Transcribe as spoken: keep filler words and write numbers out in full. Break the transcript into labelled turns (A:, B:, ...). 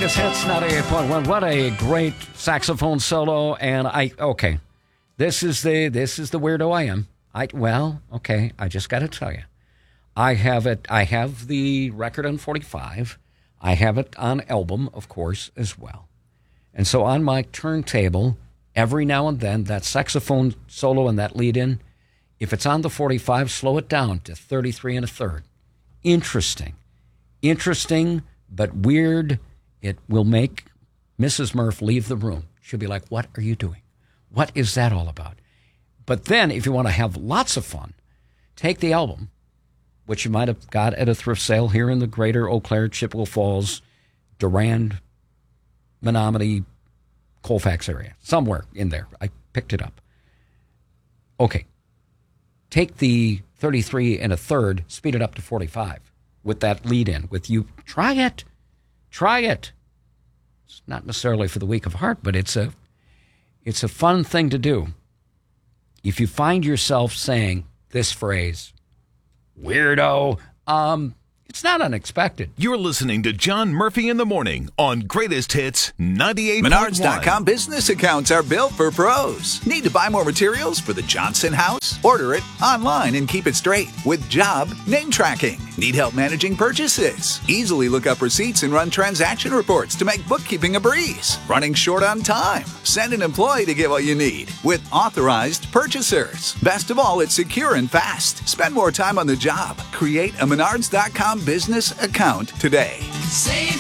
A: Greatest hits, ninety-eight point one. What a great saxophone solo. And I, okay, this is the, this is the weirdo I am. I, well, okay, I just got to tell you. I have it, I have the record on forty-five. I have it on album, of course, as well. And so on my turntable, every now and then, that saxophone solo and that lead in, if it's on the forty-five, slow it down to thirty-three and a third. Interesting. Interesting, but weird. It will make Missus Murph leave the room. She'll be like, what are you doing? What is that all about? But then, if you want to have lots of fun, take the album, which you might have got at a thrift sale here in the greater Eau Claire, Chippewa Falls, Durand, Menominee, Colfax area, somewhere in there. I picked it up. Okay. Take the thirty-three and a third, speed it up to forty-five with that lead in, with you. Try it. Try it. It's not necessarily for the weak of heart, but it's a, it's a fun thing to do. If you find yourself saying this phrase, weirdo, um, it's not unexpected.
B: You're listening to John Murphy in the Morning on Greatest Hits ninety-eight point one.
C: Menards dot com business accounts are built for pros. Need to buy more materials for the Johnson house? Order it online and keep it straight with Job Name Tracking. Need help managing purchases? Easily look up receipts and run transaction reports to make bookkeeping a breeze. Running short on time? Send an employee to get what you need with authorized purchasers. Best of all, it's secure and fast. Spend more time on the job. Create a Menards dot com business account today.
D: Save